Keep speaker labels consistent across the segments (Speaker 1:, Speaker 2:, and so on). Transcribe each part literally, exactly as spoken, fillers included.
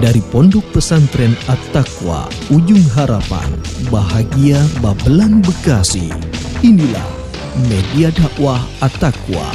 Speaker 1: Dari Pondok Pesantren At-Taqwa, Ujung Harapan, Bahagia Babelan Bekasi. Inilah Media Dakwah At-Taqwa.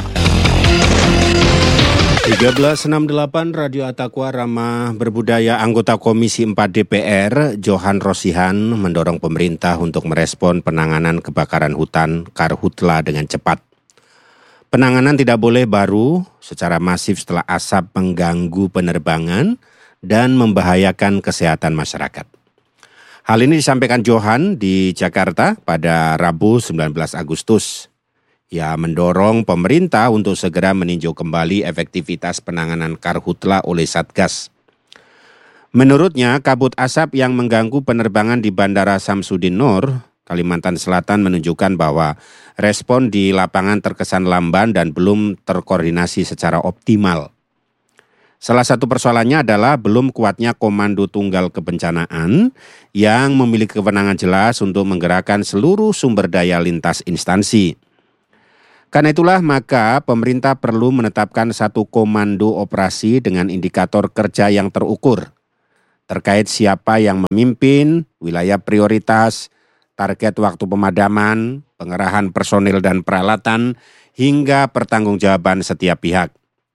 Speaker 2: tiga belas enam puluh delapan Radio At-Taqwa Ramah Berbudaya. Anggota Komisi empat D P R, Johan Rosihan, mendorong pemerintah untuk merespon penanganan kebakaran hutan Karhutla dengan cepat. Penanganan tidak boleh baru secara masif setelah asap mengganggu penerbangan dan membahayakan kesehatan masyarakat. Hal ini disampaikan Johan di Jakarta pada Rabu sembilan belas Agustus. Ia mendorong pemerintah untuk segera meninjau kembali efektivitas penanganan Karhutla oleh Satgas. Menurutnya, kabut asap yang mengganggu penerbangan di Bandara Samsudin Nur, Kalimantan Selatan menunjukkan bahwa respon di lapangan terkesan lamban dan belum terkoordinasi secara optimal. Salah satu persoalannya adalah belum kuatnya Komando Tunggal Kebencanaan yang memiliki kewenangan jelas untuk menggerakkan seluruh sumber daya lintas instansi. Karena itulah maka pemerintah perlu menetapkan satu komando operasi dengan indikator kerja yang terukur terkait siapa yang memimpin, wilayah prioritas, target waktu pemadaman, pengerahan personil dan peralatan, hingga pertanggungjawaban setiap pihak.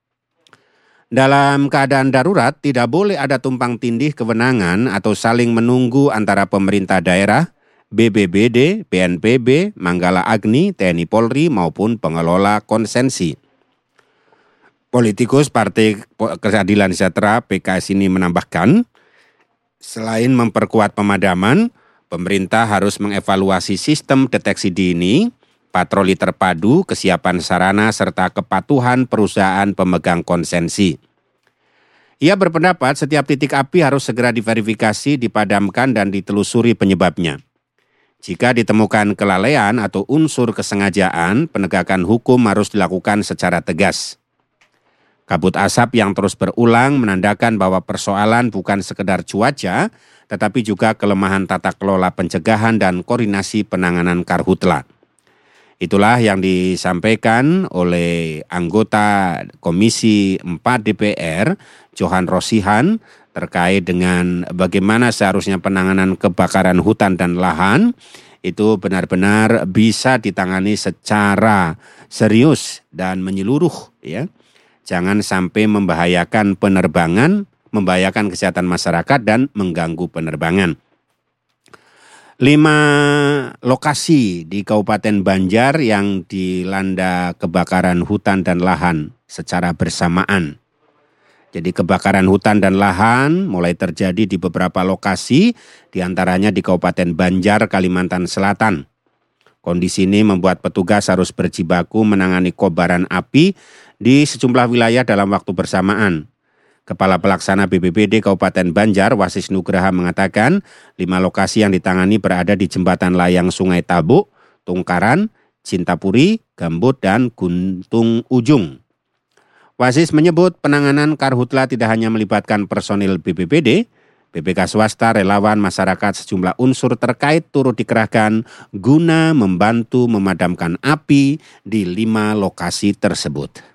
Speaker 2: Dalam keadaan darurat, tidak boleh ada tumpang tindih kewenangan atau saling menunggu antara pemerintah daerah, B B B D, B N P B, Manggala Agni, T N I Polri maupun pengelola konsensi. Politikus Partai Keadilan Sejahtera P K S ini menambahkan, selain memperkuat pemadaman, pemerintah harus mengevaluasi sistem deteksi dini, patroli terpadu, kesiapan sarana, serta kepatuhan perusahaan pemegang konsensi. Ia berpendapat setiap titik api harus segera diverifikasi, dipadamkan, dan ditelusuri penyebabnya. Jika ditemukan kelalaian atau unsur kesengajaan, penegakan hukum harus dilakukan secara tegas. Kabut asap yang terus berulang menandakan bahwa persoalan bukan sekedar cuaca, tetapi juga kelemahan tata kelola pencegahan dan koordinasi penanganan Karhutla. Itulah yang disampaikan oleh anggota Komisi empat D P R, Johan Rosihan, terkait dengan bagaimana seharusnya penanganan kebakaran hutan dan lahan itu benar-benar bisa ditangani secara serius dan menyeluruh, ya. Jangan sampai membahayakan penerbangan, membahayakan kesehatan masyarakat dan mengganggu penerbangan. Lima lokasi di Kabupaten Banjar yang dilanda kebakaran hutan dan lahan secara bersamaan. Jadi kebakaran hutan dan lahan mulai terjadi di beberapa lokasi, diantaranya di Kabupaten Banjar, Kalimantan Selatan. Kondisi ini membuat petugas harus berjibaku menangani kobaran api di sejumlah wilayah dalam waktu bersamaan. Kepala Pelaksana B B B D Kabupaten Banjar, Wasis Nugraha mengatakan, lima lokasi yang ditangani berada di Jembatan Layang Sungai Tabuk, Tungkaran, Cintapuri, Gambut, dan Guntung Ujung. Wasis menyebut penanganan Karhutla tidak hanya melibatkan personil B B B D, B P K swasta, relawan, masyarakat, sejumlah unsur terkait turut dikerahkan guna membantu memadamkan api di lima lokasi tersebut.